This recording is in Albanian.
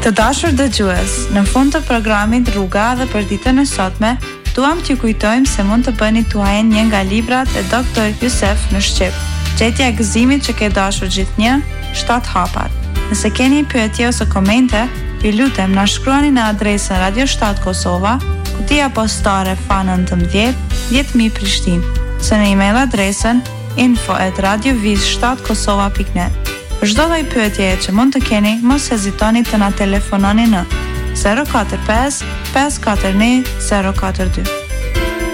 Të dashur dëgjues, në fund të programit Rruga dhe për ditën e sotme, duam t'ju kujtojmë se mund të bëni tuajen një nga librat e Dr. Jusef në shqip. Gjetja e gëzimit që ke dashur gjithnjë, 7 hapat. Nëse keni pyetje ose komente, ju lutem na shkruani në adresën Radio 7 Kosova, kutia postare F19 10000 Prishtinë, ose në email adresën info@radioviz7kosova.net. Për çdo lloj pyetjeje që mund të keni, mos hezitoni të na telefononi në 045 541 042.